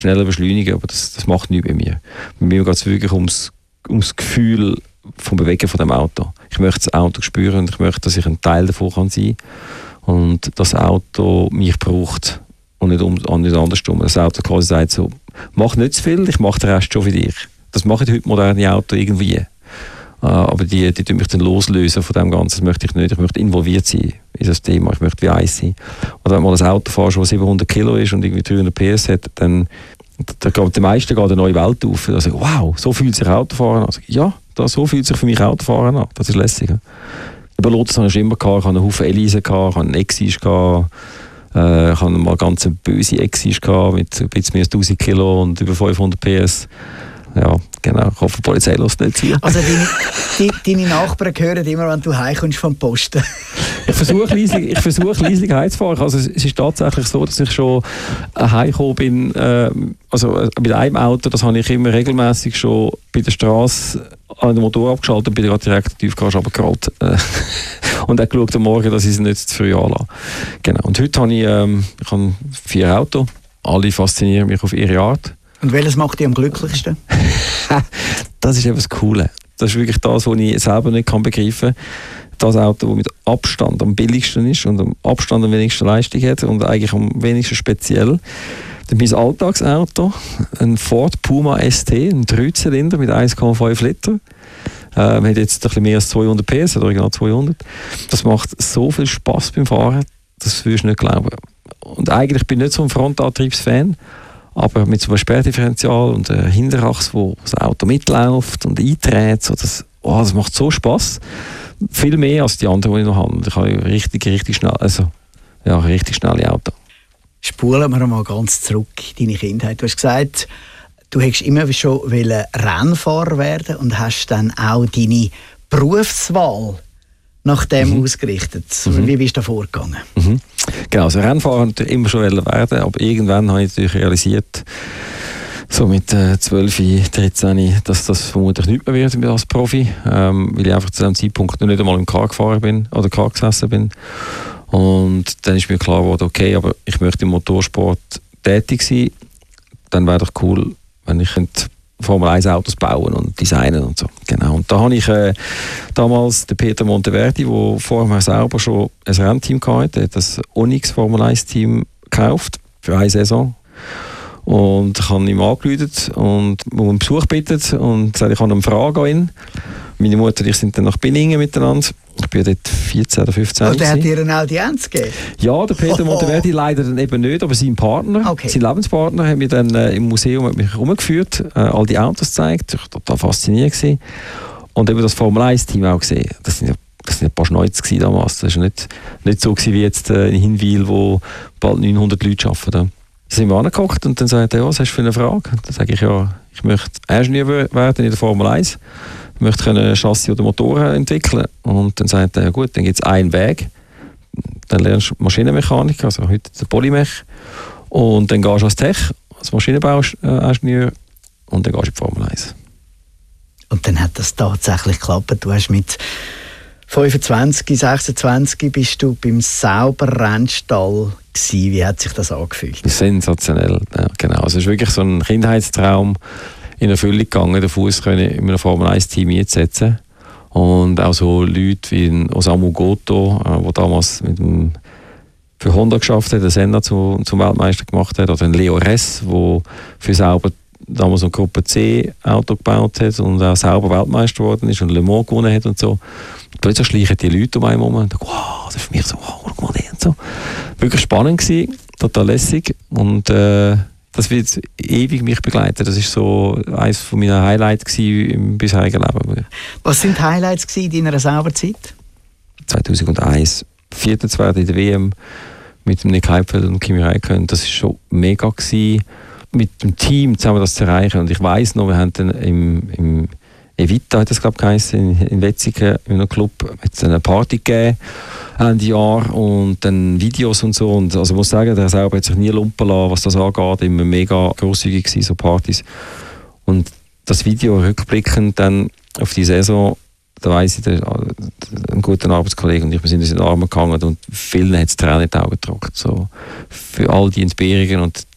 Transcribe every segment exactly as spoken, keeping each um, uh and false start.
schneller beschleunigen, aber das, das macht nichts bei mir. Bei mir geht es wirklich ums, ums Gefühl vom Bewegen von dem Auto. Ich möchte das Auto spüren und ich möchte, dass ich ein Teil davon kann sein kann und das Auto mich braucht und nicht, um, nicht andersrum. Das Auto quasi sagt so, mach nicht zu viel, ich mache den Rest schon für dich. Das machen heute moderne Autos irgendwie. Uh, aber die, die tun mich dann loslösen von dem Ganzen, das möchte ich nicht. Ich möchte involviert sein in das Thema, ich möchte wie eins sein. Und wenn man ein Auto fährt, das siebenhundert Kilo ist und irgendwie dreihundert P S hat, dann da geht den meisten geht eine neue Welt auf. Also, wow, so fühlt sich Autofahren an. Also, ja, das, so fühlt sich für mich Autofahren an. Das ist lässig. Ja. Über Lotus habe ich schon immer gehabt, ich hatte einen Haufen Elise, gehabt, ich hatte einen Exige, gehabt, äh, ich hatte mal ganz eine böse Exige gehabt, mit ein bisschen mehr als tausend Kilo und über fünfhundert P S. Ja, genau. Ich hoffe, die Polizei lässt nicht zu. Also deine, die, deine Nachbarn hören immer, wenn du heimkommst vom Posten. Ich versuche leislich, ich versuche leislich heimzufahren. Also es ist tatsächlich so, dass ich schon heimgekommen bin. Äh, also mit einem Auto, das habe ich immer regelmäßig schon bei der Straße an den Motor abgeschaltet und bin gerade direkt in die Tiefgarage runtergerollt. Äh, und dann geschaut am Morgen, dass ich es nicht zu früh anlasse. Genau. Und heute habe ich, ähm, ich habe vier Autos. Alle faszinieren mich auf ihre Art. Und welches macht dich am glücklichsten? Das ist eben das Coole. Das ist wirklich das, was ich selber nicht kann begreifen kann. Das Auto, das mit Abstand am billigsten ist und am Abstand am wenigsten Leistung hat und eigentlich am wenigsten speziell. Dann mein Alltagsauto, ein Ford Puma S T, ein Dreizylinder mit eins Komma fünf Liter. Ähm, hat jetzt ein bisschen mehr als zweihundert P S, oder original zweihundert. Das macht so viel Spass beim Fahren, das würdest du nicht glauben. Und eigentlich bin ich nicht so ein Frontantriebsfan. Aber mit so einem Sperrdifferential und einem Hinterachs, wo das Auto mitläuft und einträgt, so das, oh, das macht so Spass. Viel mehr als die anderen, die ich noch habe. Ich habe richtig, richtig schnell, also, ja, richtig schnelle Auto. Spulen wir mal ganz zurück in deine Kindheit. Du hast gesagt, du hättest immer schon Rennfahrer werden und hast dann auch deine Berufswahl nach dem mhm. ausgerichtet. Mhm. Wie bist du da vorgegangen? Mhm. Genau, also Rennfahrer wollte ich immer schon werden, aber irgendwann habe ich natürlich realisiert, so mit äh, zwölf, dreizehn, dass das vermutlich nicht mehr wird als Profi, ähm, weil ich einfach zu diesem Zeitpunkt noch nicht einmal im Car gefahren bin oder Car gesessen bin. Und dann ist mir klar geworden, okay, aber ich möchte im Motorsport tätig sein, dann wäre doch cool, wenn ich Formel eins Autos bauen und designen und so. Genau. Und da habe ich äh, damals den Peter Monteverdi, der vorher selber schon ein Rennteam hatte, der hat das Onyx Formel eins Team gekauft für eine Saison. Und ich habe ihm angerufen und um einen Besuch gebeten und gesagt, ich habe eine Frage an ihn. Meine Mutter und ich sind dann nach Binningen miteinander. Ich war dort vierzehn oder fünfzehn. Und der hat dir eine Audienz gegeben? Ja, der Peter Monteverdi leider dann eben nicht, aber sein Partner, okay. sein Lebenspartner, hat mich dann äh, im Museum hat mich herumgeführt, äh, all die Autos gezeigt. Ich war total fasziniert gewesen. Und eben das Formel eins Team auch gesehen. Das sind ja, das sind ein paar Schnäuze damals. Das war nicht, nicht so gewesen wie jetzt äh, in Hinwil, wo bald neunhundert Leute arbeiten. Da sind wir angeguckt und dann sagt er, ja, was hast du für eine Frage? Dann sage ich, ja, ich möchte Ingenieur werden in der Formel eins. Ich möchte können Chassis oder Motoren entwickeln. Und dann sagt er, ja gut, dann gibt es einen Weg. Dann lernst du Maschinenmechanik, also heute der Polymech. Und dann gehst du als Tech, als Maschinenbauingenieur und dann gehst du in die Formel eins. Und dann hat das tatsächlich geklappt. Du hast mit fünfundzwanzig, sechsundzwanzig bist du beim Sauber-Rennstall gewesen. Wie hat sich das angefühlt? Sensationell, ja, genau. Also es ist wirklich so ein Kindheitstraum in Erfüllung gegangen, den Fuß in einem Formel eins Team einzusetzen. Und auch so Leute wie Osamu Goto, der damals mit dem, für Honda geschafft hat, den Senna zu, zum Weltmeister gemacht hat, oder Leo Ress, der für Sauber damals ein Gruppe C Auto gebaut hat und auch Sauber Weltmeister geworden ist und Le Mans gewonnen hat und so. Und plötzlich schleichen die Leute um einen herum und denken, wow, das ist für mich so, wow, guck mal den und so. Wirklich spannend gewesen, total lässig und äh, das wird ewig mich begleiten. Das war so eines meiner Highlights im bisherigen Leben. Was waren die Highlights in deiner Sauberzeit? zweitausendeins. Vierter, zweiter in der W M mit dem Nick Heidfeld und Kimi Räikkönen. Das war schon mega gewesen, mit dem Team zusammen das zu erreichen. Und ich weiss noch, wir haben dann im, im Evita, hat das glaube ich geheißen, in, in Wetzikon, in einem Club, hat eine Party gegeben, Ende Jahr, und dann Videos und so. Und also ich muss sagen, der selber hat sich nie lumpen lassen, was das angeht, immer mega grosszügig gewesen, so Partys. Und das Video rückblickend dann auf die Saison, da weiss ich, der, ein guter Arbeitskollege und ich, wir sind in den Armen gehangen und vielen hat es Tränen in die Augen getrocknet. So, für all die Entbehrungen und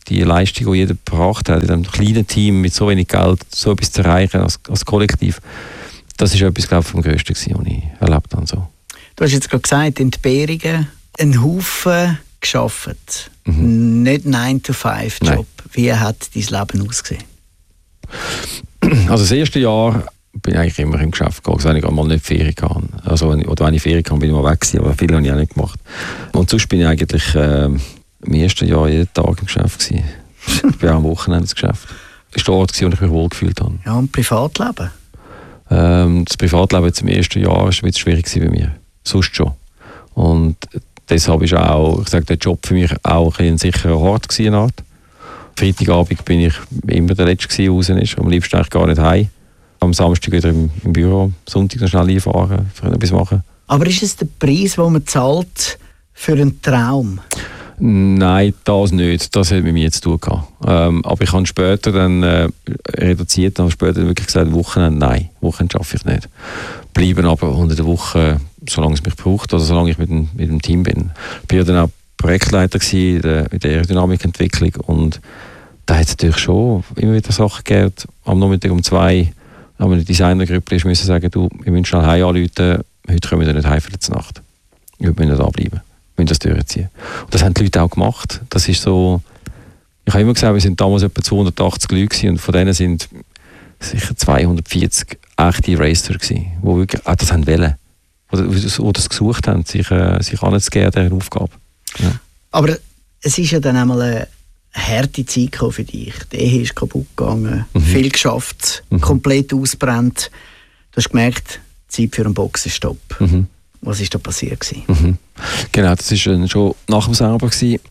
die Leistung, die jeder gebracht hat, in einem kleinen Team mit so wenig Geld so etwas zu erreichen als, als Kollektiv, das ist etwas, glaube ich, vom Größten gewesen, was ich erlebt habe. So. Du hast jetzt gerade gesagt, Entbehrungen, einen Haufen gearbeitet, mhm. nicht nine to five Job. Wie hat dein Leben ausgesehen? Also das erste Jahr bin ich eigentlich immer im Geschäft gegangen, wenn ich einmal nicht Ferien hatte. Also, oder wenn ich Ferien hatte, bin ich mal weg gewesen, aber viel habe ich auch nicht gemacht. Und sonst bin ich eigentlich äh, im ersten Jahr jeden Tag im Geschäft gewesen. Ich bin auch am Wochenende im Geschäft. Das war der Ort, wo ich mich wohl gefühlt habe. Ja, und Privatleben? Ähm, das Privatleben jetzt im ersten Jahr war ein bisschen schwierig bei mir. Sonst schon. Und deshalb war auch, ich sage, der Job für mich auch ein, ein sicherer Ort gewesen, eine Art. Freitagabend bin ich immer der Letzte, der raus ist. Am liebsten eigentlich gar nicht heim. Am Samstag wieder im, im Büro, am Sonntag noch schnell einfahren, für etwas machen. Aber ist es der Preis, den man zahlt für einen Traum? Nein, das nicht. Das hat mit mir zu tun gehabt. Ähm, aber ich habe später dann äh, reduziert, habe später wirklich gesagt, Wochenende, nein, Wochenende schaffe ich nicht. Bleiben aber unter der Woche, solange es mich braucht, also solange ich mit dem, mit dem Team bin. Ich war dann auch Projektleiter in der, in der Aerodynamikentwicklung und da hat es natürlich schon immer wieder Sachen gegeben. Am Nachmittag um zwei haben wir eine Designergruppe müssen sagen, du, wir müssen schnell heim anrufen, heute können wir nicht heim für die Nacht. Wir müssen da bleiben, wir müssen das durchziehen. Und das haben die Leute auch gemacht. Das ist so, ich habe immer gesagt, wir sind damals etwa zweihundertachtzig Leute und von denen sind sicher zweihundertvierzig echte Racer gewesen, die wirklich auch das haben wollen, die das gesucht haben, sich, äh, sich anzugeben an dieser Aufgabe. Ja. Aber es ist ja dann einmal eine harte Zeit für dich. Die Ehe ist kaputt gegangen, mhm. viel geschafft, mhm. komplett ausgebrannt. Du hast gemerkt, Zeit für einen Boxenstopp. Mhm. Was ist da passiert? Mhm. Genau, das war schon nach dem Sauber.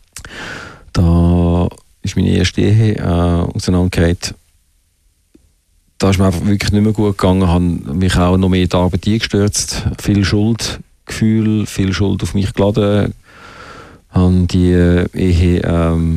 Da ist meine erste Ehe äh, auseinandergegangen. Da ist mir einfach wirklich nicht mehr gut gegangen. Ich habe mich auch noch mehr in die Arbeit eingestürzt. Viel Schuldgefühl, viel Schuld auf mich geladen. Habe die Ehe ähm,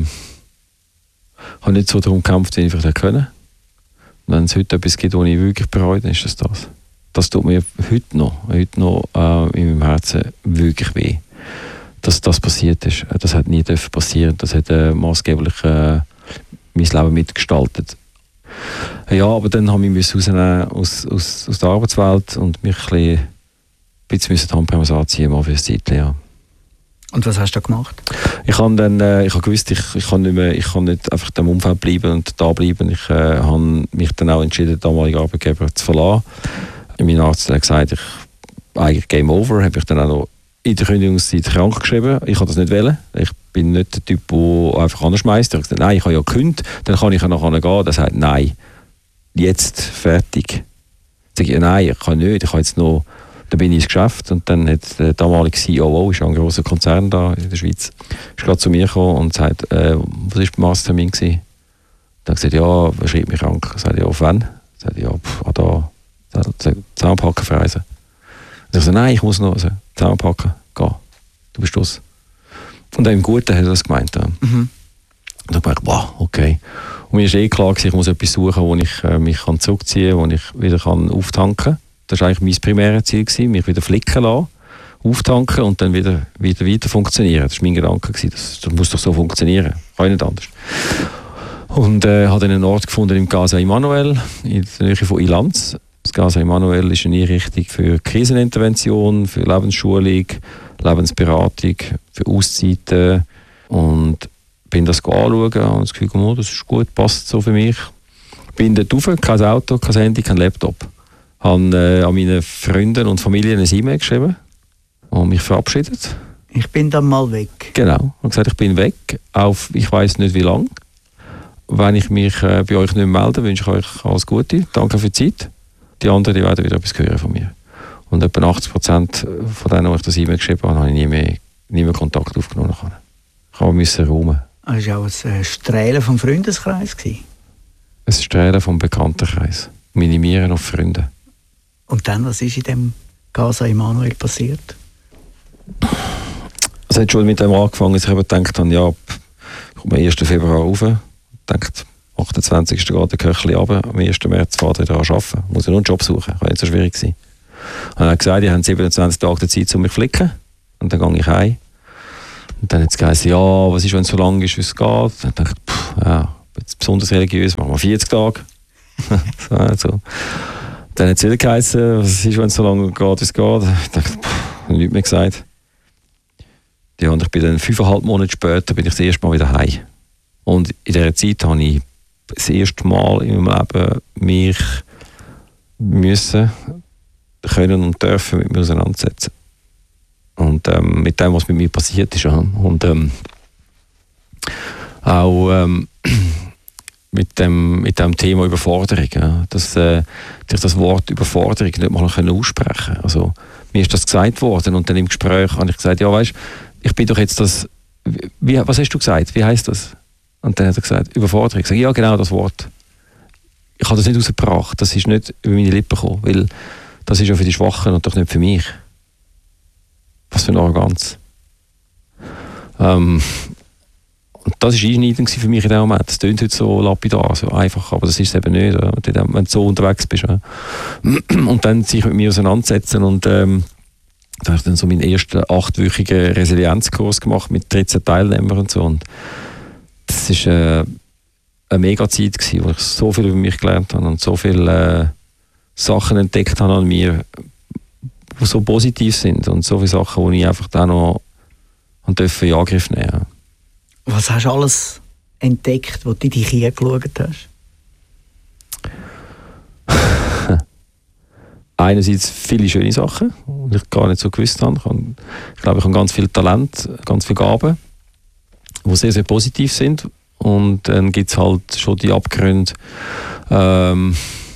habe nicht so darum gekämpft, wie ich vielleicht können. Und wenn es heute etwas gibt, was ich wirklich bereue, dann ist das das. Das tut mir heute noch, heute noch äh, in meinem Herzen wirklich weh. Dass das passiert ist. Das hat nie dürfen passieren. Das hat äh, maßgeblich äh, mein Leben mitgestaltet. Ja, aber dann habe ich mich rausnehmen aus, aus, aus der Arbeitswelt und mich ein bisschen, ein bisschen die Handbremse anziehen, mal für ein Zeitchen, ja. Und was hast du da gemacht? Ich habe dann, äh, ich habe gewusst, ich, ich kann nicht mehr, ich kann nicht einfach im Umfeld bleiben und da bleiben. Ich äh, habe mich dann auch entschieden, den damaligen Arbeitgeber zu verlassen. Mein Arzt hat gesagt, ich, eigentlich Game Over, habe ich dann auch noch in der Kündigungszeit krank geschrieben. Ich habe das nicht wollen. Ich bin nicht der Typ, der einfach anschmeißt. Ich habe gesagt, nein, ich habe ja gekündigt, dann kann ich ja nachher gehen. Er sagt, nein, jetzt fertig. Ich sage, nein, ich kann nicht, ich habe jetzt noch. Dann bin ich ins Geschäft und dann hat der damalige C O O, ist ein grosser Konzern da in der Schweiz, ist gerade zu mir gekommen und sagt, äh, was war beim Arzttermin gewesen? Dann hat er gesagt, ja, wer schreibt mich krank? Ich sage, ja, auf wann? Ich sage, ja, pff, ah, da, Zahnpacken verreisen. Und ich sage, nein, ich muss noch also, Zahnpacken gehen. Du bist das. Und auch im Guten hat er das gemeint. Ja. Mhm. Und dann dachte ich, wow, okay. Und mir ist eh klar gewesen, ich muss etwas suchen, wo ich äh, mich kann zurückziehen kann, wo ich wieder kann auftanken kann. Das war eigentlich mein primäres Ziel, gewesen, mich wieder flicken lassen, auftanken und dann wieder, wieder weiter funktionieren. Das war mein Gedanke. Gewesen. Das, das muss doch so funktionieren. Kann ich nicht anders. Und äh, habe dann einen Ort gefunden im Casa Emanuel, in der Nähe von Ilanz. Das Casa Emanuel ist eine Einrichtung für Krisenintervention, für Lebensschulung, Lebensberatung, für Auszeiten. Und bin das anschauen und das Gefühl, oh, das ist gut, passt so für mich. Bin dort rauf, kein Auto, kein Handy, kein Laptop. Habe äh, an meine Freunde und Familie eine E-Mail geschrieben und mich verabschiedet. Ich bin dann mal weg. Genau. Und gesagt, ich bin weg, auf ich weiss nicht wie lange. Wenn ich mich äh, bei euch nicht mehr melde, wünsche ich euch alles Gute. Danke für die Zeit. Die anderen die werden wieder etwas hören von mir. Und etwa achtzig Prozent von denen, die ich das E-Mail geschrieben habe, habe ich nie mehr, nie mehr Kontakt aufgenommen. Ich musste räumen. Das war auch ein Strahlen vom Freundeskreis? Ein Strahlen vom Bekanntenkreis. Minimieren auf Freunde. Und dann, was ist in dem Casa Emanuel passiert? Es hat schon mit dem angefangen, dass ich eben gedacht habe, ja, ich komme am ersten Februar rauf. Ich dachte, am achtundzwanzigsten geht der Köchli runter, am ersten März fährt er wieder an arbeiten. Ich muss ja nur einen Job suchen, kann nicht so schwierig sein. Und er hat gesagt, die haben siebenundzwanzig Tage Zeit, um mich zu flicken. Und dann gehe ich heim. Und dann hat es geheißen, ja, was ist, wenn es so lang ist, wie es geht? Dann dachte ich, pff, ja, jetzt besonders religiös, machen wir vierzig Tage. so, also. Dann hat es wieder geheißen, was ist, wenn es so lange geht, wie es geht? Ich dachte, pff, nichts mehr gesagt. Ja, und ich bin dann fünfeinhalb Monate später bin ich das erste Mal wieder heim. Und in dieser Zeit habe ich das erste Mal in meinem Leben mich müssen, können und dürfen mit mir auseinandersetzen. Und ähm, mit dem, was mit mir passiert ist. Ja. Und ähm, auch ähm, mit, dem, mit dem Thema Überforderung. Ja. Dass äh, ich das Wort Überforderung nicht mal aussprechen konnte. Also, mir ist das gesagt worden und dann im Gespräch habe ich gesagt, ja weißt, ich bin doch jetzt das, wie, was hast du gesagt, wie heisst das? Und dann hat er gesagt, Überforderung. Ich sage, ja genau das Wort. Ich habe das nicht rausgebracht, das ist nicht über meine Lippen gekommen, weil das ist ja für die Schwachen und doch nicht für mich. Was für eine Arroganz. Ähm, und das war einschneidend für mich in dem Moment. Das klingt heute so lapidar, so einfach, aber das ist es eben nicht, wenn du so unterwegs bist. Ja. Und dann sich mit mir auseinandersetzen und ähm, da habe ich dann so meinen ersten achtwöchigen Resilienzkurs gemacht mit dreizehn Teilnehmern und so. Und das war äh, eine mega Zeit gewesen, wo ich so viel über mich gelernt habe und so viele äh, Sachen entdeckt habe an mir, die so positiv sind und so viele Sachen, die ich einfach dann noch in Angriff nehmen durfte. Was hast du alles entdeckt, wo du in dich hingeschaut hast? Einerseits viele schöne Sachen, die ich gar nicht so gewusst habe. Ich glaube, ich habe ganz viel Talent, ganz viele Gaben, die sehr, sehr positiv sind. Und dann gibt es halt schon die Abgründe. Ähm,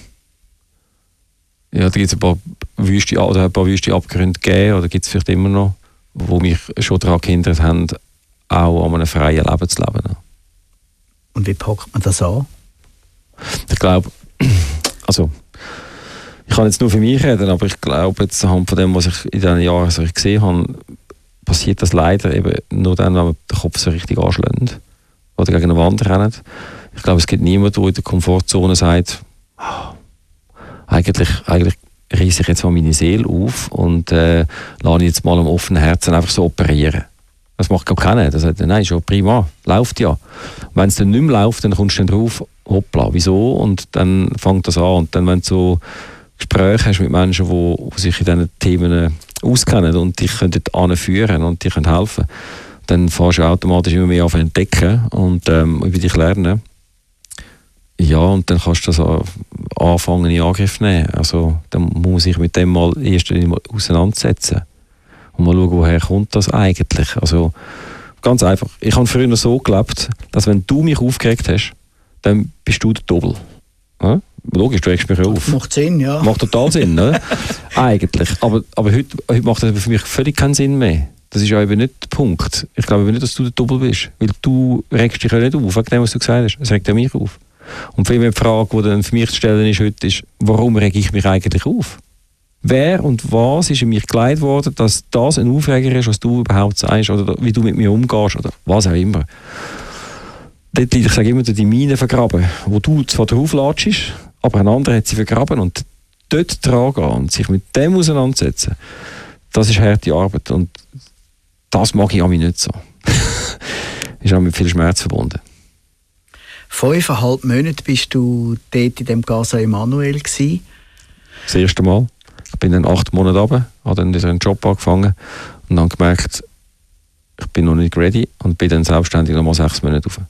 ja, da gibt es ein paar wüste, oder ein paar wüste Abgründe gegeben, oder gibt es vielleicht immer noch, die mich schon daran gehindert haben, auch an einem freien Leben zu leben. Und wie packt man das an? Ich glaube, also ich kann jetzt nur für mich reden, aber ich glaube, jetzt anhand von dem, was ich in diesen Jahren so gesehen habe, passiert das leider eben nur dann, wenn man den Kopf so richtig anschlägt oder gegen eine Wand rennt. Ich glaube, es gibt niemanden, der in der Komfortzone sagt, oh, eigentlich, eigentlich reisse ich jetzt mal meine Seele auf und äh, lasse jetzt mal am offenen Herzen einfach so operieren. Das macht gar keiner. Das sagt, nein, ist ja prima, läuft ja. Und wenn es dann nicht mehr läuft, dann kommst du dann drauf, hoppla, wieso? Und dann fängt das an. Und dann, wenn du so Gespräche hast mit Menschen, die, die sich in diesen Themen auskennen und dich dort anführen und dich helfen können, dann fährst du automatisch immer mehr auf entdecken und ähm, über dich lernen. Ja, und dann kannst du das anfangen in Angriff nehmen. Also, dann muss man sich mit dem mal erst einmal auseinandersetzen. Und mal schauen, woher kommt das eigentlich. Also, ganz einfach. Ich habe früher so gelebt, dass wenn du mich aufgeregt hast, dann bist du der Doppel. Ja? Logisch, du regst mich auf. Macht Sinn, ja. Macht total Sinn, ne? Eigentlich. Aber, aber heute, heute macht das für mich völlig keinen Sinn mehr. Das ist ja eben nicht der Punkt. Ich glaube eben nicht, dass du der Doppel bist. Weil du regst dich ja nicht auf, wegen dem, was du gesagt hast. Es regt ja mich auf. Und für mich die Frage, die dann für mich zu stellen ist heute, ist, warum rege ich mich eigentlich auf? Wer und was ist in mich geleitet worden, dass das ein Aufreger ist, was du überhaupt sagst, oder wie du mit mir umgehst, oder was auch immer. Dort liegt, ich sage immer, die Mine vergraben, wo du zwar drauf latschst, aber ein anderer hat sie vergraben und dort dran gehen und sich mit dem auseinandersetzen, das ist harte Arbeit und das mag ich an mich nicht so. Ist auch mit viel Schmerz verbunden. Fünfeinhalb Monate bist du dort in dem Casa Emanuel gsi. Das erste Mal. Ich bin dann acht Monate runter, habe dann wieder einen Job angefangen und dann gemerkt, ich bin noch nicht ready und bin dann selbstständig noch mal sechs Monate rauf.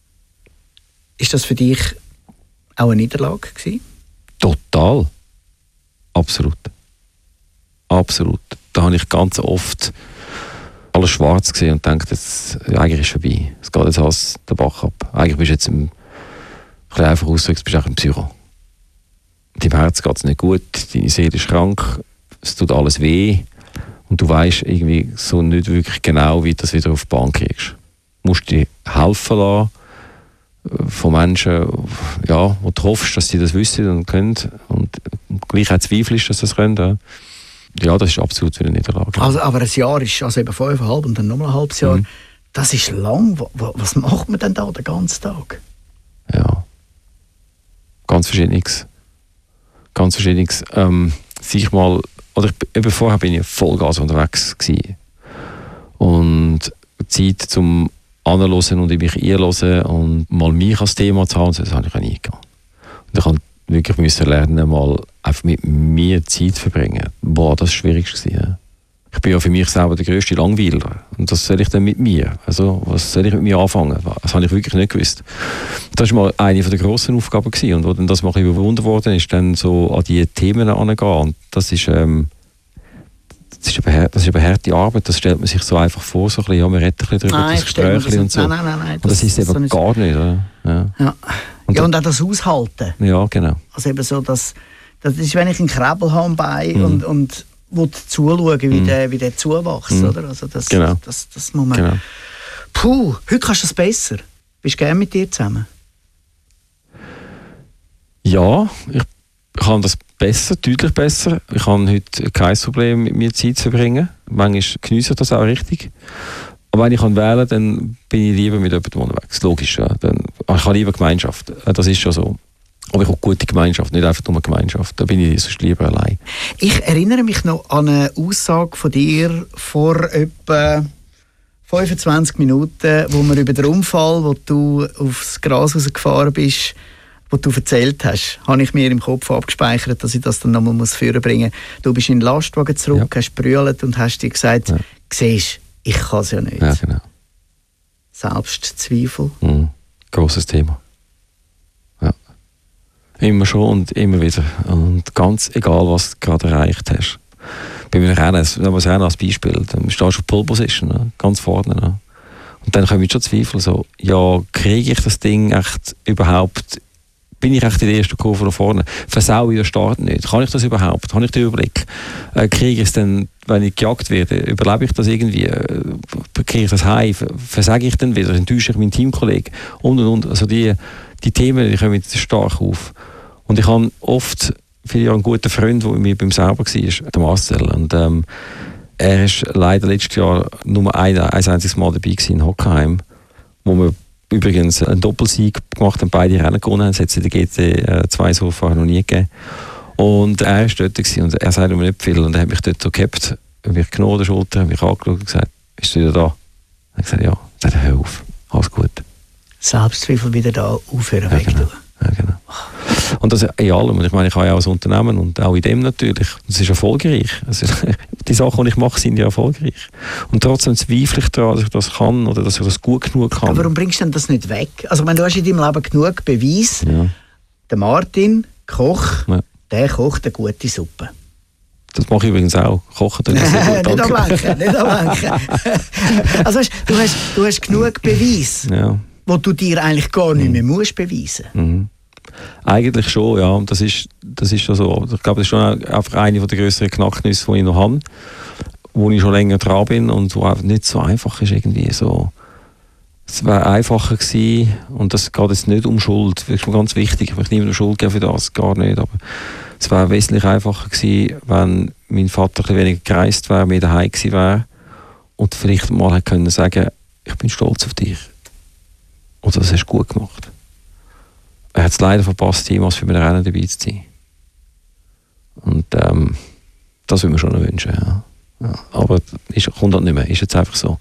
Ist das für dich auch eine Niederlage gewesen? Total. Absolut. Absolut. Da habe ich ganz oft alles schwarz gesehen und gedacht, jetzt, ja, eigentlich ist es vorbei. Es geht jetzt alles den Bach ab. Eigentlich bist du jetzt im, ein bisschen einfach ausgedrückt, bist du auch ein Psycho. Deinem Herz geht es nicht gut, deine Seele ist krank, es tut alles weh und du weißt irgendwie so nicht wirklich genau, wie du das wieder auf die Bahn kriegst. Du musst dir helfen lassen von Menschen, ja, wo du hoffst, dass sie das wissen und können und gleich auch zweifelst, dass sie das können. Ja. Ja, das ist absolut für eine Niederlage. Also, aber ein Jahr ist also eben fünfeinhalb und dann nochmal ein halbes Jahr. Mhm. Das ist lang. Was macht man denn da den ganzen Tag? Ja, ganz verschiedenes. Ganz verschiedenes. Ähm, sich mal, oder ich, eben vorher bin ich Vollgas unterwegs gewesen. Und Zeit zum Anhören und in mich einhören und mal mich als Thema zu haben, das habe ich auch nie gehabt. Und ich habe wirklich müssen lernen, mal einfach mit mir Zeit zu verbringen. Boah, das war schwierig gewesen. Ja. Ich bin ja für mich selber der grösste Langweiler. Und das soll ich dann mit mir. Also, was soll ich mit mir anfangen? Das habe ich wirklich nicht gewusst. Das war mal eine der grossen Aufgaben gewesen. Und wo dann das mal überwunden worden ist, dann so an diese Themen herangehen. Und das ist, ähm, das ist eine, das ist eine harte Arbeit. Das stellt man sich so einfach vor, so ein bisschen, ja, man redet ein bisschen drüber, nein, das Gespräch und so. Nein, nein, nein, und das, das ist eben so nicht gar nicht, oder? Ja. Ja. Und, ja, und auch das Aushalten. Ja, genau. Also eben so, dass, das ist, wenn ich einen Krebel habe am Bein mhm. und, und will zuschauen, wie, mhm. der, wie der zuwächst, mhm. oder? Also das, genau. das, das muss man... Genau. Puh, heute kannst du das besser. Bist du gerne mit dir zusammen? Ja, ich kann das besser, deutlich besser. Ich habe heute kein Problem, mit mir Zeit zu verbringen. Manchmal geniesse ich das auch richtig. Aber wenn ich wählen kann, dann bin ich lieber mit jemandem unterwegs. Logisch, ja. Dann, ich habe lieber Gemeinschaft. Das ist schon so. Aber ich habe gute Gemeinschaft, nicht einfach nur Gemeinschaft. Da bin ich sonst lieber allein. Ich erinnere mich noch an eine Aussage von dir vor etwa fünfundzwanzig Minuten, wo wir über den Unfall, wo du aufs Gras rausgefahren bist, wo du erzählt hast, habe ich mir im Kopf abgespeichert, dass ich das dann nochmal vorbringen muss. Du bist in den Lastwagen zurück, ja. hast brüllt und hast dir gesagt, ja. siehst, ich kann es ja nicht. Ja, genau. Selbstzweifel. Mhm. Grosses Thema. Ja. Immer schon und immer wieder. Und ganz egal, was du gerade erreicht hast. Bei mir Rennen, das Rennen als Beispiel, dann stehst du auf Pole Position, ne? Ganz vorne. Ne? Und dann kommen schon Zweifel, so, ja, kriege ich das Ding echt überhaupt, bin ich echt in der ersten Kurve da vorne, versaue ich den Start nicht, kann ich das überhaupt, habe ich den Überblick, äh, kriege ich es dann, wenn ich gejagt werde, überlebe ich das irgendwie, äh, kriege ich das heim, versage ich dann wieder, enttäusche ich meinen Teamkollegen und und und, also die, die Themen, die kommen stark auf. Und ich habe oft viele Jahre einen guten Freund, der mit mir beim Sauber war, der Marcel. Und ähm, er war leider letztes Jahr nur ein, ein einziges Mal dabei in Hockenheim, wo wir übrigens einen Doppelsieg gemacht haben, beide Rennen gewonnen haben. Es hat es in der G T zwei so vorher noch nie gegeben. Und er war dort und er sagte mir nicht viel. Und er hat mich dort so gehabt, mich genommen an der Schulter, hat mich angeschaut und gesagt, bist du wieder da? Ich habe gesagt, ja. Er sagt, hör auf, alles gut. Selbstzweifel wieder da aufhören, ja, genau. Ja, genau. Und das in allem. Ich meine, ich habe ja auch ein Unternehmen und auch in dem natürlich. Das ist erfolgreich. Also, die Sachen, die ich mache, sind ja erfolgreich. Und trotzdem zweifle ich daran, dass ich das kann oder dass ich das gut genug kann. Aber warum bringst du denn das nicht weg? Also, wenn du hast in deinem Leben genug Beweis, ja. der Martin, Koch, ja. der kocht eine gute Suppe. Das mache ich übrigens auch. Kochen tue ich sehr gut. Nicht ablenken, nicht ablenken. Also, du hast, du hast genug Beweis, ja. wo du dir eigentlich gar nicht mehr musst beweisen. Mhm. Eigentlich schon, ja. Das ist, das ist schon so. Ich glaube, das ist schon einfach eine der grösseren Knacknüsse, die ich noch habe, wo ich schon länger dran bin und wo einfach nicht so einfach ist irgendwie so. Es wäre einfacher gewesen und das geht jetzt nicht um Schuld. Das ist mir ganz wichtig. Ich möchte niemandem Schuld geben für das, gar nicht. Aber es wäre wesentlich einfacher gewesen, wenn mein Vater ein bisschen weniger gereist wäre, mehr daheim gewesen wäre und vielleicht mal hätte können sagen, ich bin stolz auf dich. Oder das hast du gut gemacht. Er hat es leider verpasst, jemals für ein Rennen dabei zu sein. Und ähm, das würde man schon wünschen, ja. Ja, aber es kommt halt nicht mehr, ist jetzt einfach so.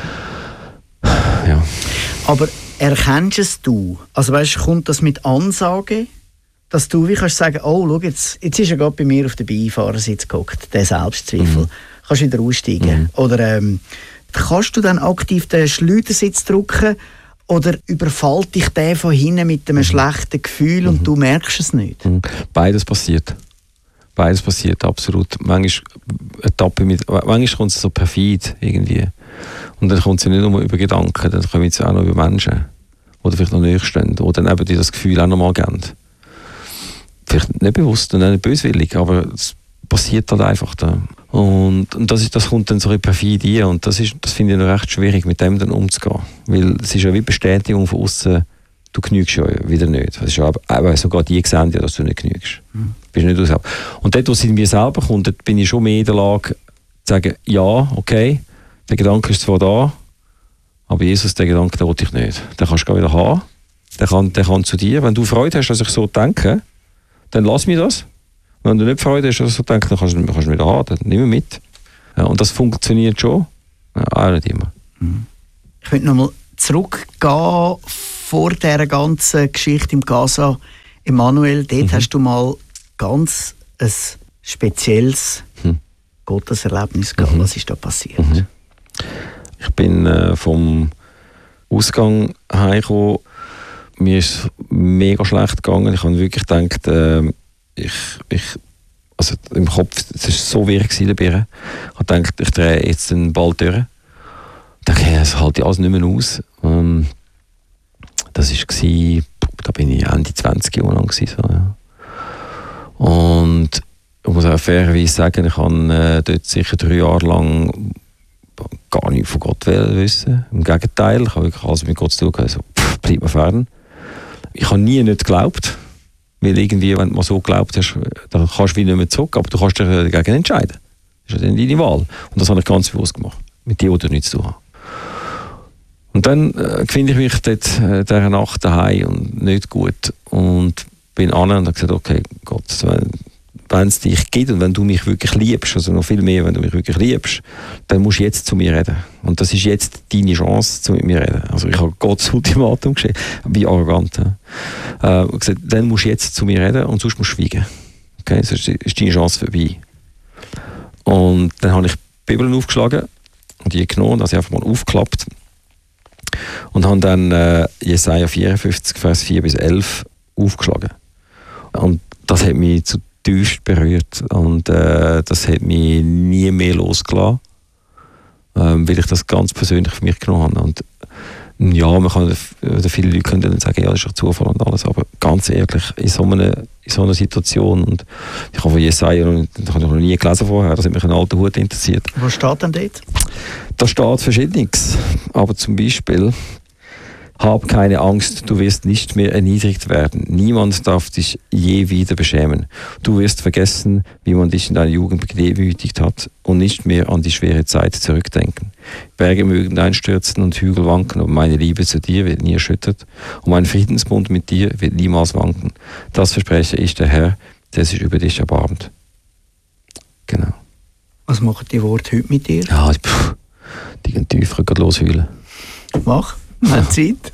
Ja. Aber erkennst es du? Also weißt, kommt das mit Ansage, dass du wie kannst sagen, oh, schau, jetzt, jetzt ist er gerade bei mir auf der Beifahrersitz gehockt, der Selbstzweifel. Mhm. Kannst wieder aussteigen. Mhm. Oder ähm, kannst du dann aktiv den Schleudersitz drücken oder überfällt dich der von hinten mit einem mhm. schlechten Gefühl und mhm. du merkst es nicht? Mhm. Beides passiert. Beides passiert, absolut. Manchmal, Etappe mit, manchmal kommt es so perfid irgendwie. Und dann kommt es ja nicht nur über Gedanken, dann kommen es auch noch über Menschen, die vielleicht noch näher stehen, die dann eben dir das Gefühl auch noch mal geben. Vielleicht nicht bewusst und nicht böswillig, aber es passiert halt einfach da. Und, und das, ist, das kommt dann so in perfid rein und das, ist, das finde ich noch recht schwierig, mit dem dann umzugehen. Weil es ist ja wie Bestätigung von außen, du genügst ja wieder nicht. Das ist ja, aber sogar die sehen ja, dass du nicht genügst. Mhm. Bist nicht aus. Und dort, wo es in mir selber kommt, dort bin ich schon mehr in der Lage zu sagen, ja, okay, der Gedanke ist zwar da, aber Jesus, den Gedanken, den will ich nicht. Den kannst du wieder haben. Der kann, der kann zu dir. Wenn du Freude hast, dass ich so denke, dann lass mir das. Wenn du nicht Freude hast, dass ich so denke, dann kannst du, kannst du wieder haben. Dann nimm ihn mit. Ja, und das funktioniert schon. Ja, auch nicht immer. Mhm. Ich möchte nochmal zurückgehen vor dieser ganzen Geschichte im Gaza. Emanuel, dort mhm. hast du mal ganz ein spezielles mhm. Gotteserlebnis gehabt. Mhm. Was ist da passiert? Mhm. Ich bin äh, vom Ausgang heimgekommen. Mir ist es mega schlecht gegangen. Ich habe wirklich gedacht, äh, ich, ich, also im Kopf, es war so wirr gewesen, ich habe gedacht, ich drehe jetzt den Ball durch. Ich dachte, hey, das halte ich alles nicht mehr aus. Ähm, das war, da bin ich Ende zwanzig Jahre lang gewesen, so, ja. Und ich muss auch fairerweise sagen, ich habe äh, dort sicher drei Jahre lang gar nichts von Gott wissen. Im Gegenteil, ich habe wirklich alles mit Gott zu tun gehabt. Also, pff, bleib mir fern. Ich habe nie nicht geglaubt, weil irgendwie, wenn du mal so geglaubt hast, dann kannst du wieder nicht mehr zurück, aber du kannst dich dagegen entscheiden. Das ist ja dann deine Wahl. Und das habe ich ganz bewusst gemacht. Mit dir, die nichts zu tun haben. Und dann äh, finde ich mich dort äh, dieser Nacht daheim und nicht gut. Und bin an und habe gesagt, okay, Gott, wenn es dich gibt und wenn du mich wirklich liebst, also noch viel mehr, wenn du mich wirklich liebst, dann musst du jetzt zu mir reden. Und das ist jetzt deine Chance, zu mit mir reden. Also ich habe Gott das Ultimatum geschickt, wie arrogant. Ja. Äh, gesagt, dann musst du jetzt zu mir reden und sonst musst du schweigen. Okay, sonst ist deine Chance vorbei. Und dann habe ich die Bibel aufgeschlagen und die genommen, also einfach mal aufgeklappt und habe dann äh, Jesaja vierundfünfzig, Vers vier bis elf aufgeschlagen. Und das hat mich zu tief berührt und äh, das hat mich nie mehr losgelassen, ähm, weil ich das ganz persönlich für mich genommen habe. Und ja, man kann, oder viele Leute können dann sagen, ja, das ist doch Zufall und alles, aber ganz ehrlich, in so einer, in so einer Situation, und ich habe von Jesaja, das habe ich noch nie gelesen vorher, das hat mich ein alter Hut interessiert. Was steht denn dort? Da steht Verschiedenes, aber zum Beispiel: Hab keine Angst, du wirst nicht mehr erniedrigt werden. Niemand darf dich je wieder beschämen. Du wirst vergessen, wie man dich in deiner Jugend gedemütigt hat und nicht mehr an die schwere Zeit zurückdenken. Berge mögen einstürzen und Hügel wanken, aber meine Liebe zu dir wird nie erschüttert und mein Friedensbund mit dir wird niemals wanken. Das verspreche ich, der Herr, der sich über dich erbarmt. Genau. Was machen die Worte heute mit dir? Ja, pff, die gehen tiefer, gerade losheulen. Mach. Mehr Zeit.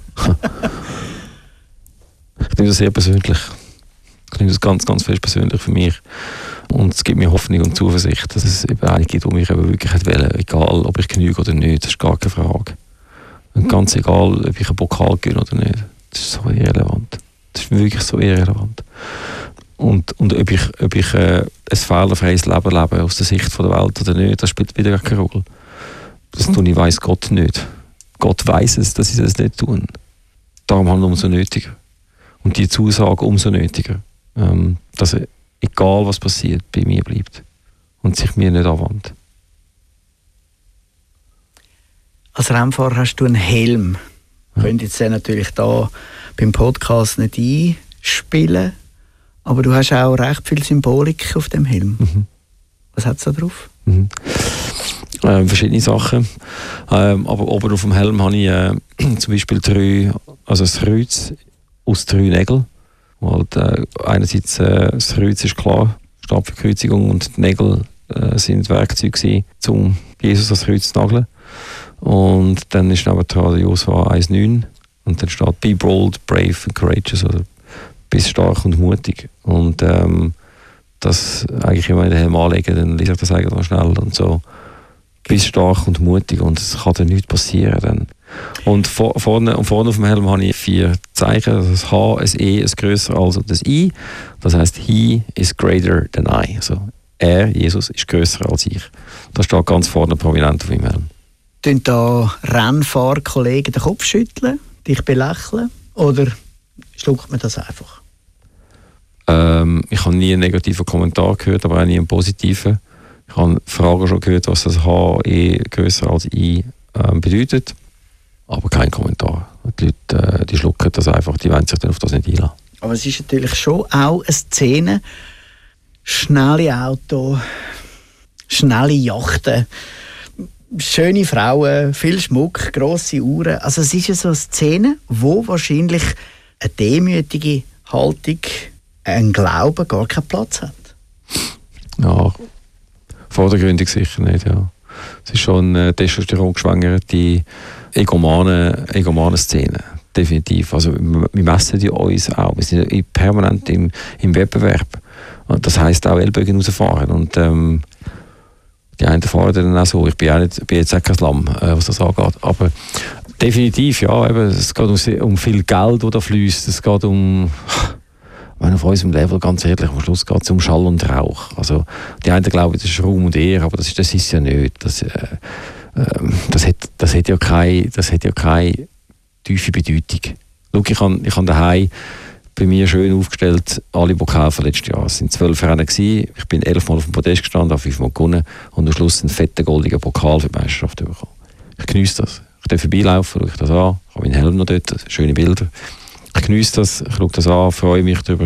Ich nehme das sehr persönlich. Ich nehme das ganz, ganz fest persönlich für mich. Und es gibt mir Hoffnung und Zuversicht, dass es eben einige gibt, die mich eben wirklich wollen, egal ob ich genüge oder nicht, das ist gar keine Frage. Und ganz egal, ob ich einen Pokal gewinne oder nicht, das ist so irrelevant. Das ist wirklich so irrelevant. Und, und ob ich, ob ich äh, ein fehlerfreies Leben lebe aus der Sicht von der Welt oder nicht, das spielt wieder keine Rolle. Das tue ich, weiss Gott nicht. Gott weiss es, dass sie das nicht tun. Darum haben wir umso nötiger. Und die Zusage umso nötiger. Ähm, dass er, egal was passiert, bei mir bleibt. Und sich mir nicht anwandt. Als Rennfahrer hast du einen Helm. Ja. Könnt jetzt den natürlich da beim Podcast nicht einspielen. Aber du hast auch recht viel Symbolik auf dem Helm. Mhm. Was hat es da drauf? Mhm. Äh, verschiedene Sachen. Ähm, aber oben auf dem Helm habe ich äh, zum Beispiel drei, also ein Kreuz aus drei Nägeln. Halt, äh, einerseits äh, das Kreuz ist klar, steht für Kreuzigung, und die Nägel äh, sind Werkzeuge gewesen, um Jesus das Kreuz zu nageln. Und dann ist nebendran der Josua eins neun und dann steht Be bold, brave and courageous, also bist stark und mutig. Und ähm, das eigentlich immer in den Helm anlegen, dann lese ich das eigentlich noch schnell und so. Bist stark und mutig und es kann dir nichts passieren. Dann. Und vor, vorne, und vorne auf dem Helm habe ich vier Zeichen, also das H, ein E, ein grösser als das I. Das heisst, He is greater than I. Also er, Jesus, ist grösser als ich. Das steht ganz vorne prominent auf meinem Helm. Tun da Rennfahrkollegen den Kopf schütteln, dich belächeln, oder schluckt man das einfach? Ähm, ich habe nie einen negativen Kommentar gehört, aber auch nie einen positiven. Ich habe Fragen schon gehört, was das H, E grösser als I ähm, bedeutet, aber kein Kommentar. Die Leute, äh, die schlucken das einfach, die wollen sich dann auf das nicht einlassen. Aber es ist natürlich schon auch eine Szene, schnelle Autos, schnelle Yachten, schöne Frauen, viel Schmuck, grosse Uhren. Also es ist ja so eine Szene, wo wahrscheinlich eine demütige Haltung, ein Glauben gar keinen Platz hat. Ja, vordergründig sicher nicht, ja. Es ist schon eine Testosteron geschwängerte egomane, egomane Szene. Definitiv. Also, wir messen ja uns auch. Wir sind permanent im, im Wettbewerb. Und das heisst auch Ellbogen rausfahren. Und ähm, die einen fahren dann auch so. Ich bin, auch nicht, bin jetzt auch kein Lamm, äh, was das angeht. Aber definitiv, ja. Eben, es geht um, um viel Geld, das da fließt. Es geht um... Wenn auf unserem Level, ganz ehrlich, am Schluss geht es um Schall und Rauch. Also, die einen glauben, das ist Ruhm und Ehre, aber das ist, das ist ja nicht. Das, äh, äh, das, hat, das, hat ja keine, das hat ja keine tiefe Bedeutung. Schau, ich habe ich hab daheim bei mir schön aufgestellt, alle Pokale von letztes Jahr. Es waren zwölf Rennen gewesen. Ich bin elfmal auf dem Podest gestanden, habe fünfmal gewonnen und am Schluss einen fetten goldigen Pokal für die Meisterschaft bekommen. Ich geniesse das. Ich darf vorbeilaufen, schaue ich das an, ich habe meinen Helm noch dort, schöne Bilder. Ich geniesse das, ich schaue das an, freue mich darüber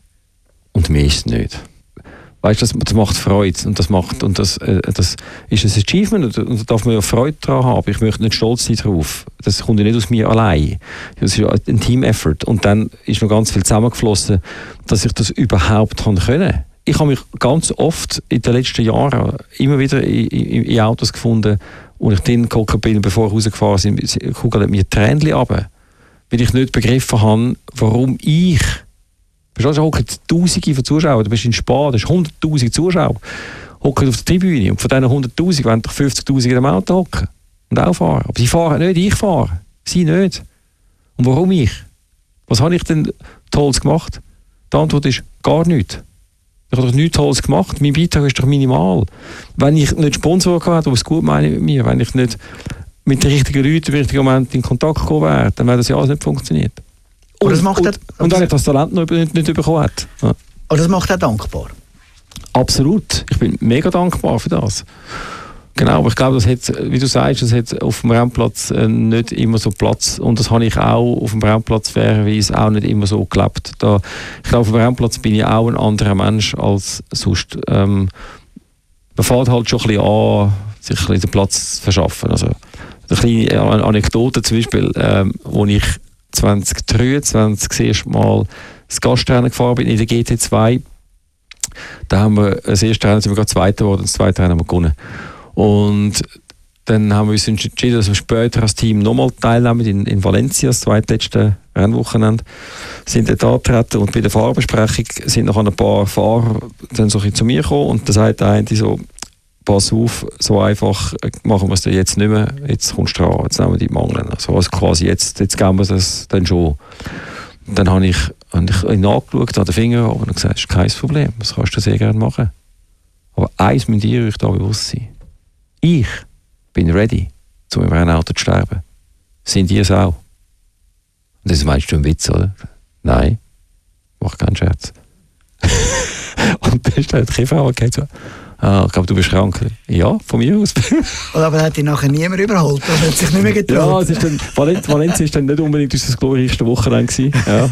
und mehr ist es nicht. Weißt du, das, das macht Freude und das, macht, und das, äh, das ist ein Achievement und da darf man ja Freude daran haben. Ich möchte nicht stolz sein darauf. Das kommt ja nicht aus mir allein. Das ist ja ein Team-Effort und dann ist noch ganz viel zusammengeflossen, dass ich das überhaupt haben können. Ich habe mich ganz oft in den letzten Jahren immer wieder in, in, in Autos gefunden, wo ich drin gehockt bin, bevor ich rausgefahren bin, kugeln mir Tränchen runter, weil ich nicht begriffen habe, warum ich... Verstehst du, da hocken Tausende von Zuschauern, du bist in Spa, da hast hunderttausend Zuschauer, hocken auf der Tribüne und von diesen hunderttausend wollen doch fünfzigtausend in dem Auto hocken und auch fahren. Aber sie fahren nicht, ich fahre. Sie nicht. Und warum ich? Was habe ich denn Tolles gemacht? Die Antwort ist gar nichts. Ich habe doch nichts Tolles gemacht, mein Beitrag ist doch minimal. Wenn ich nicht Sponsor gehabt hätte, die es gut meinen mit mir, wenn ich nicht mit den richtigen Leuten im richtigen Moment in Kontakt gekommen wäre, dann wäre das ja alles nicht funktioniert. Und, das macht und, auch, und wenn ich das Talent noch nicht, nicht bekommen hat. Ja. Aber das macht auch dankbar. Absolut. Ich bin mega dankbar für das. Genau, aber ich glaube, das hat, wie du sagst, das hat auf dem Rennplatz äh, nicht immer so Platz. Und das habe ich auch auf dem Rennplatz fairerweise auch nicht immer so gelebt. Da, ich glaube, auf dem Rennplatz bin ich auch ein anderer Mensch als sonst. Ähm, man fängt halt schon ein bisschen an, sich ein bisschen den Platz zu verschaffen. Also, eine kleine Anekdote zum Beispiel, ähm, wo ich zwanzig dreiundzwanzig das erste Mal das Gastrennen gefahren bin in der G T zwei. Da haben wir das erste Rennen, sind wir gerade Zweiter geworden, das zweite Rennen haben wir gewonnen. Und dann haben wir uns entschieden, dass wir später als Team nochmal teilnehmen in, in Valencia, das zweitletzte Rennwochenende, sind dort angetreten und bei der Fahrerbesprechung sind noch ein paar Fahrer dann so zu mir gekommen und da sagt der eine so, pass auf, so einfach machen wir es jetzt nicht mehr, jetzt kommst du dran, jetzt nehmen wir die Mangel. Also, also quasi jetzt, jetzt geben wir das dann schon. Dann habe ich, hab ich ihn angeschaut, an den Finger und gesagt, das ist kein Problem, das kannst du sehr gerne machen. Aber eins müsst ihr euch da bewusst sein. Ich bin ready, um im Rennauto zu sterben. Sind ihr es auch? Und das meinst du ein Witz, oder? Nein, mach keinen Scherz. Und dann ist die Frau gesagt so, ah, ich glaube, du bist krank. Ja, von mir aus. Aber hat dich nachher niemand überholt? Oder hat sich nicht mehr getraut? Ja, es ist dann, Valenz, Valenz ist dann nicht unbedingt unser glorreichste Wochenende gewesen. Ja.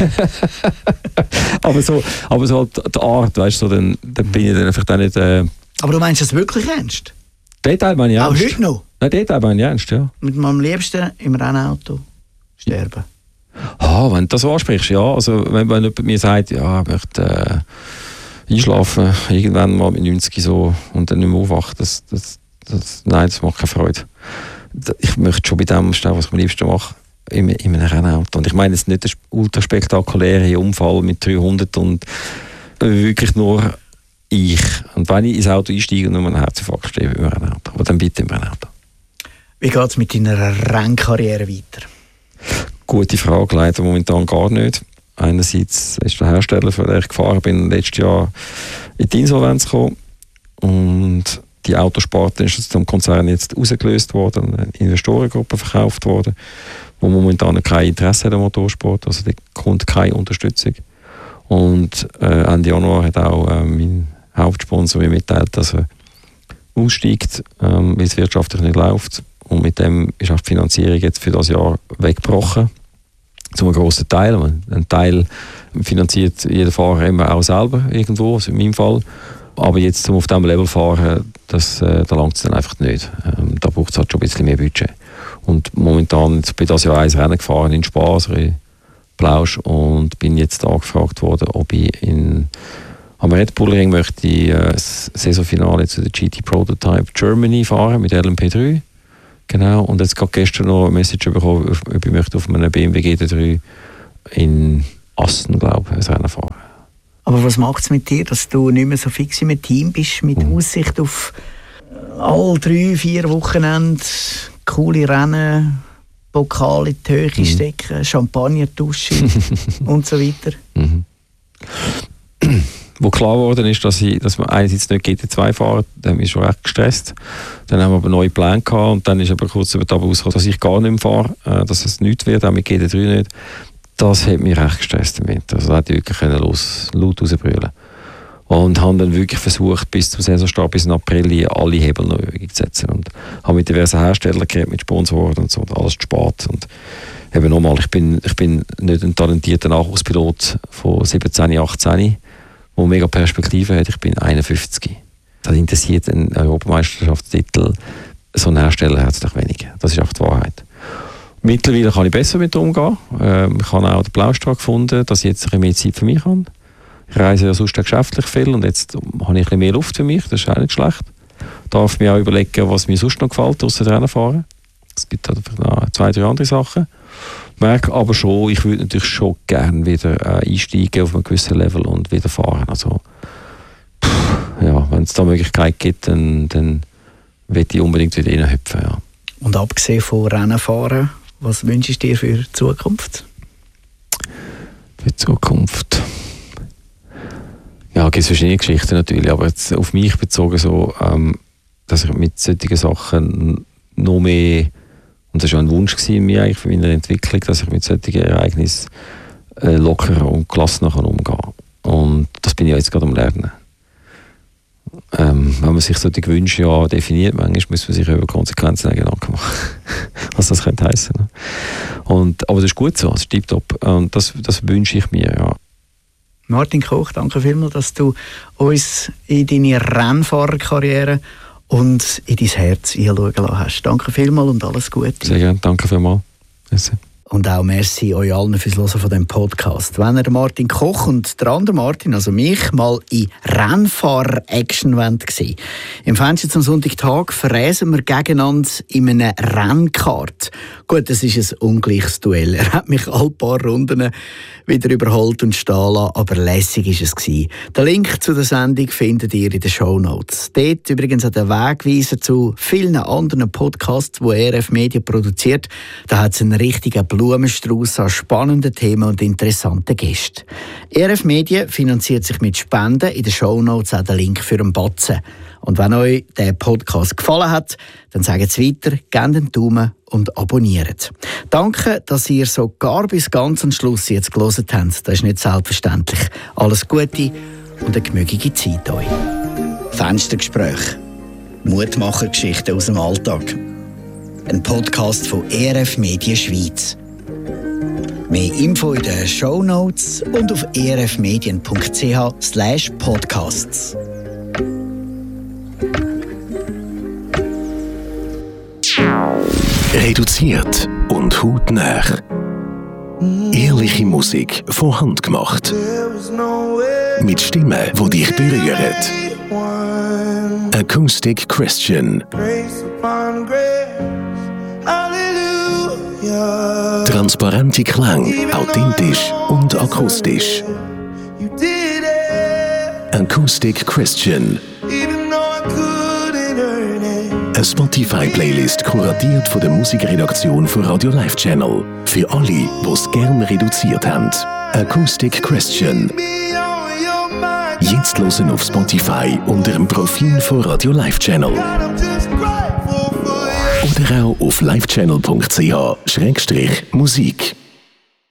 aber, so, aber so halt die Art, weißt du, so, dann, dann bin ich dann einfach nicht... Äh, aber du meinst das wirklich ernst? Den Teil meine ich ernst. Auch heute noch? Nein, den Teil meine ich ernst, ja. Mit meinem Liebsten im Rennauto sterben? Ah, wenn du das ansprichst, ja. Also, wenn, wenn jemand mir sagt, ja, ich möchte... Äh, einschlafen, irgendwann mal mit neunzig so und dann nicht mehr aufwachen, das, das, das, nein, das macht keine Freude. Ich möchte schon bei dem stehen, was ich am liebsten mache, in, in einem Rennauto. Und ich meine jetzt nicht den ultra spektakulären Unfall mit dreihundert und wirklich nur ich. Und wenn ich ins Auto einsteige und nur einen Herzinfarkt stehe im Rennauto, aber dann bitte im Rennauto. Wie geht es mit deiner Rennkarriere weiter? Gute Frage, leider momentan gar nicht. Einerseits ist der Hersteller, für den ich gefahren bin, letztes Jahr in die Insolvenz gekommen. Und die Autosparte ist zum Konzern jetzt rausgelöst worden, eine Investorengruppe verkauft worden, wo momentan kein Interesse hat am Motorsport, also da kommt keine Unterstützung. Und äh, Ende Januar hat auch äh, mein Hauptsponsor mir mitteilt, dass er aussteigt, ähm, weil es wirtschaftlich nicht läuft. Und mit dem ist auch die Finanzierung jetzt für das Jahr weggebrochen. Zum grossen Teil. Ein Teil finanziert jeder Fahrer immer auch selber irgendwo, also in meinem Fall. Aber jetzt zum auf diesem Level fahren, das, äh, da langt es dann einfach nicht. Ähm, da braucht es halt schon ein bisschen mehr Budget. Und momentan bin ich das Jahr eins Rennen gefahren in Spa, also in Plausch, und bin jetzt angefragt worden, ob ich in, am Red Bull Ring möchte ich, äh, das Saisonfinale zu der G T Prototype Germany fahren mit L M P drei. Genau, und jetzt gerade gestern noch eine Message bekommen, ob ich möchte auf einem B M W G T drei in Assen, glaube ich, ein Rennen fahren. Aber was macht es mit dir, dass du nicht mehr so fix im Team bist, mit mhm. Aussicht auf alle drei, vier Wochenende coole Rennen, Pokal in die Höhe mhm. stecken, Champagner tauschen und so weiter? Mhm. Wo klar geworden ist, dass, ich, dass wir einerseits nicht G T zwei fahren, dann haben wir schon recht gestresst. Dann haben wir aber neue Pläne gehabt und dann ist aber kurz über dabei rausgekommen, dass ich gar nicht mehr fahre, dass es nichts wird, auch mit G T drei nicht. Das hat mich recht gestresst damit. Also da hätte ich wirklich los, laut rausbrüllen. Und haben dann wirklich versucht, bis zum Saisonstart, bis in April, alle Hebel noch zu setzen. Und habe mit diversen Herstellern geredet, mit Sponsoren und so, und alles zu spät. Und eben nochmal, ich bin, ich bin nicht ein talentierter Nachwuchspilot von siebzehn, achtzehn, der mega Perspektive hat. Ich bin einundfünfzig. Das interessiert einen Europameisterschaftstitel. So einen Hersteller herzlich wenig. Das ist einfach die Wahrheit. Mittlerweile kann ich besser mit umgehen. Ähm, ich habe auch den Blaustrahl gefunden, dass ich jetzt ein bisschen mehr Zeit für mich habe. Ich reise ja sonst geschäftlich viel und jetzt habe ich ein bisschen mehr Luft für mich. Das ist auch nicht schlecht. Ich darf mir auch überlegen, was mir sonst noch gefällt, ausser Rennen fahren. Es gibt halt noch zwei, drei andere Sachen. Ich merke aber schon, ich würde natürlich schon gerne wieder äh, einsteigen auf einem gewissen Level und wieder fahren. Also, pff, ja, wenn es da Möglichkeit gibt, dann, dann will ich unbedingt wieder reinhüpfen. Ja. Und abgesehen von Rennen fahren, was wünschst du dir für die Zukunft? Für die Zukunft? Ja, es gibt verschiedene Geschichten natürlich, aber jetzt auf mich bezogen so, ähm, dass ich mit solchen Sachen noch mehr, und das war ja ein Wunsch in mir eigentlich für meine Entwicklung, dass ich mit solchen Ereignissen äh, lockerer und gelassener umgehen kann. Und das bin ich jetzt gerade am Lernen. Ähm, wenn man sich solche Wünsche ja definiert, manchmal muss man sich über Konsequenzen Gedanken machen, was das könnte heissen. Und, aber das ist gut so, das ist tipptopp. Und das, das wünsche ich mir, ja. Martin Koch, danke vielmals, dass du uns in deine Rennfahrerkarriere und in dein Herz einschauen lassen hast. Danke vielmals und alles Gute. Sehr gerne, danke vielmals. Merci. Und auch merci euch allen fürs Hören von diesem Podcast. Wenn ihr Martin Koch und der andere Martin, also mich, mal in Rennfahrer-Action sehen. Im Fenster zum Sonntagtag verräsen wir gegeneinander in einem Rennkart. Gut, das ist ein ungleiches Duell. Er hat mich alle paar Runden wieder überholt und stehen lassen, aber lässig war es. Den Link zu der Sendung findet ihr in den Shownotes. Dort übrigens auch den Wegweiser zu vielen anderen Podcasts, die E R F Media produziert. Da hat es einen richtigen Blumenstrauß an spannenden Themen und interessanten Gästen. E R F Media finanziert sich mit Spenden. In den Shownotes auch den Link für einen Batzen. Und wenn euch der Podcast gefallen hat, dann sagt es weiter, gebt einen Daumen und abonniert. Danke, dass ihr sogar bis ganz am Schluss jetzt gehört habt. Das ist nicht selbstverständlich. Alles Gute und eine gemütliche Zeit euch. Fenstergespräch. Mutmachergeschichten aus dem Alltag. Ein Podcast von E R F Media Schweiz. Mehr Info in den Shownotes und auf erfmedien punkt c h slash podcasts. Reduziert und hautnah. Ehrliche Musik von Hand gemacht. Mit Stimmen, die dich berühren. Acoustic Christian. Transparente Klang, authentisch und akustisch. Acoustic Christian. Eine Spotify-Playlist kuratiert von der Musikredaktion von Radio Live Channel. Für alle, die es gerne reduziert haben. Acoustic Christian. Jetzt hören auf Spotify unter dem Profil von Radio Live Channel. Oder auch auf livechannel punkt c h slash musik.